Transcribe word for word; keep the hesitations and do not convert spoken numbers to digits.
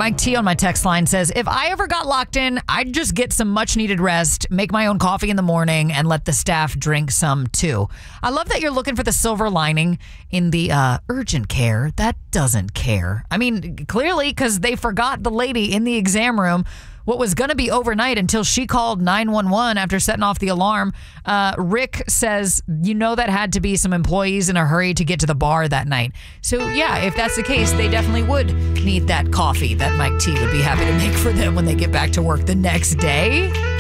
Mike T on my text line says, if I ever got locked in, I'd just get some much needed rest, make my own coffee in the morning, and let the staff drink some too. I love that you're looking for the silver lining in the uh, urgent care that doesn't care. I mean, clearly, because they forgot the lady in the exam room what was going to be overnight until she called nine one one after setting off the alarm. Uh, Rick says, you know, that had to be some employees in a hurry to get to the bar that night. So, yeah, if that's the case, they definitely would need that coffee that Mike T would be happy to make for them when they get back to work the next day.